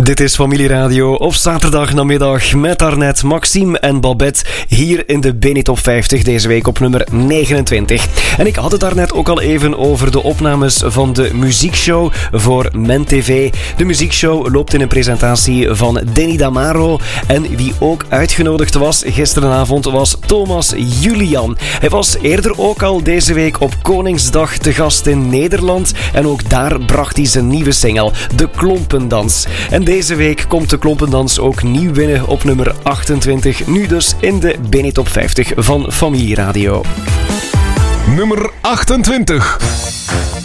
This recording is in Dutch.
Dit is Familieradio op zaterdagnamiddag met daarnet Maxime en Babette hier in de BNE Top 50 deze week op nummer 29. En ik had het daarnet ook al even over de opnames van de muziekshow voor MenTV. De muziekshow loopt in een presentatie van Danny Damaro en wie ook uitgenodigd was gisterenavond was Thomas Julian. Hij was eerder ook al deze week op Koningsdag te gast in Nederland en ook daar bracht hij zijn nieuwe single, De Klompendans. En deze week komt de Klompendans ook nieuw binnen op nummer 28. Nu dus in de BNE Top 50 van Familieradio. Nummer 28.